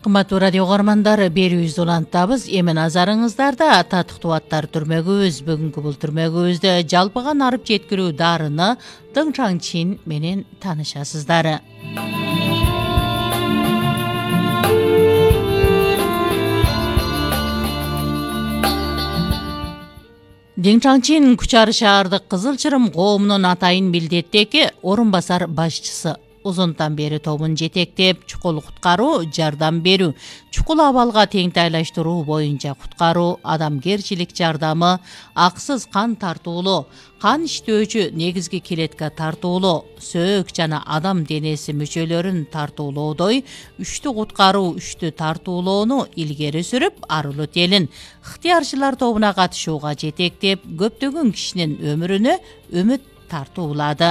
Кымбаттуу радио угармандары, берүүбүздү улантабыз. Эми назарыңыздарда татыктуу аттар түрмөгүбүз. Бүгүнкү бул түрмөгүбүздө жалпыган арып жеткирүү дарыны Дың Чаңчин менен таанышасыздар. Дың Чаңчин Кучары шаардык Кызыл Чырым коомунун атайын милдеттеги орун басар башчысы. Узунтан бери тобун жетектеп, чукул куткаруу, жардам берүү, чукул абалга теңтайлаштыруу боюнча куткаруу, адамгерчилик жардамы, аксыз кан тартуулоо, кан иштөөчү негизги клетка тартуулоо, сөөк жана адам денеси мүчөлөрүн тартуулоодой үчтү куткаруу, үчтү тартуулоону илгери сүрүп, Арулут элин ыктыярчылар тобуна катышууга жетектеп, көптөгөн кишинин өмүрүнө үмүт тартуулады.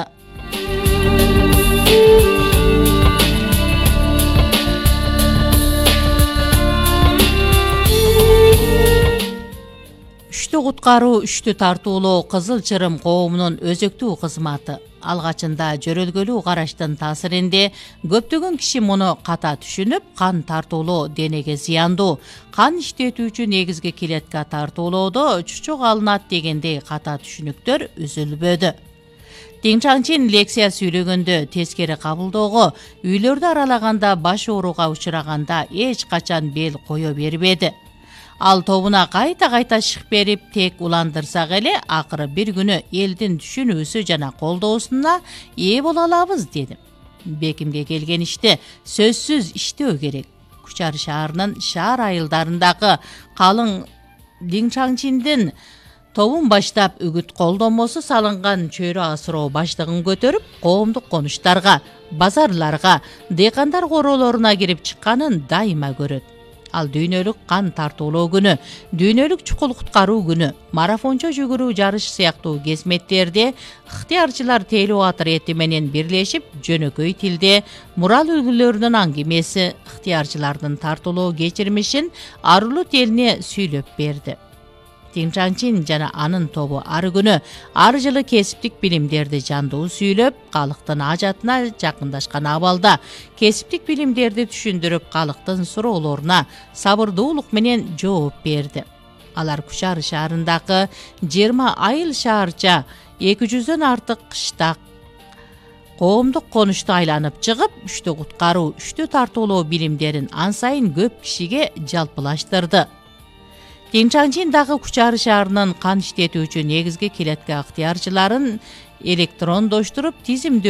Үчтү куткаруу, үчтү тартуулоо Кызыл Чырым коомунун өзөктүү кызматы. Алгачында жөрөлгөлүү караштын таасиринде көптөгөн киши муну ката түшүнүп, кан тартуулоо денеге зыяндуу, кан иштетүүчү негизги клетка тартуулоодо чучук алынат дегендей ката түшүнүктөр үзүлбөдү. Дың Чаңчин лекция сүйлөгөндө тескери кабылдоого, үйлөрдү аралаганда, баш ооруга учураганда эч качан бел кое бербеди. Ал тобуна кайта шык берип, тек уландырсак эле, акыры бир күнү элдин түшүнүүсү жана колдоосуна ээ боло алабыз деди. Бекимге келген ишти сөзсүз иштөө керек. Кучар шаарынын шаар айылдарындагы калың Дың Чаңчиндин тобун баштап үгүт колдомосу салынган чөйрө асыроо баштыгын көтөрүп, коомдук конуштарга, базарларга, дыйкандар короолоруна кирип чыкканын дайыма көрөт. Ал дүйнөлүк кан тартуулоо күнү, дүйнөлүк чукул куткаруу күнү, марафончо жүгүрүү жарыш сыяктуу кезметтерде ыктыярчылар телеатр эти менен бирлешип, жөнөкөй тилде мурал үлгүлөрүнүн аңгемеси, ыктыярчылардын тартуулоо кечирмишин Арулут элине сүйлөп берди. Дың Чаңчин жана анын тобу ар күнү, ар жылы кесиптик билимдерди жандуу сүйлөп, калктын ажатына жакындашкан абалда кесиптик билимдерди түшүндүрүп, калктын суроолоруна сабырдуулук менен жооп берди. Алар Кучар шаарындагы 20 айыл шаарча, 200дөн артык кыштак, коомдук конушту айланып чыгып, үчтү куткаруу, үчтү тартуулоо билимдерин ан сайын көп кишиге жалпылаштырды. Дың Чаңчин дагы Кучар шаарынын кан иштетүүчү негизги клетка ыктыярчыларын электрондоштуруп, тизимдүү